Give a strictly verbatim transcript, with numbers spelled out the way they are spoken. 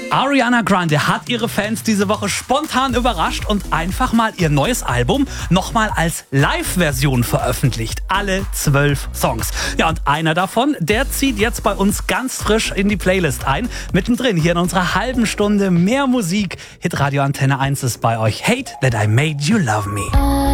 Ariana Grande hat ihre Fans diese Woche spontan überrascht und einfach mal ihr neues Album nochmal als Live-Version veröffentlicht. Alle zwölf Songs. Ja, und einer davon, der zieht jetzt bei uns ganz frisch in die Playlist ein. Mittendrin hier in unserer halben Stunde mehr Musik. Hitradio Antenne eins ist bei euch. Hate That I Made You Love Me.